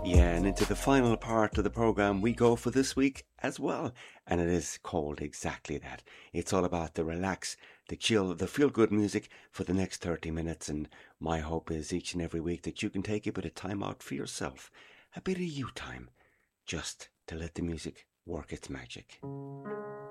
Yeah, and into the final part of the program we go for this week as well. And it is called exactly that. It's all about the relax, the chill, the feel good music for the next 30 minutes. And my hope is each and every week that you can take a bit of time out for yourself, a bit of you time, just to let the music work its magic.